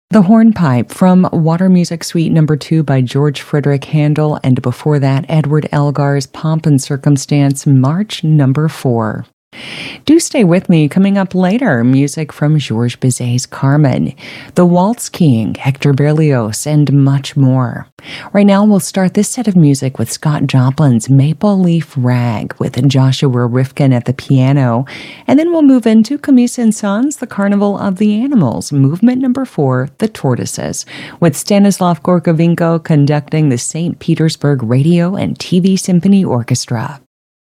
The Hornpipe from Water Music Suite Number 2 by George Frideric Handel, and before that, Edward Elgar's Pomp and Circumstance, March Number 4. Do stay with me. Coming up later, music from Georges Bizet's Carmen, The Waltz King, Hector Berlioz, and much more. Right now, we'll start this set of music with Scott Joplin's Maple Leaf Rag with Joshua Rifkin at the piano, and then we'll move into Camille Saint-Saëns' The Carnival of the Animals, Movement Number 4, The Tortoises, with Stanislav Gorkovinko conducting the St. Petersburg Radio and TV Symphony Orchestra.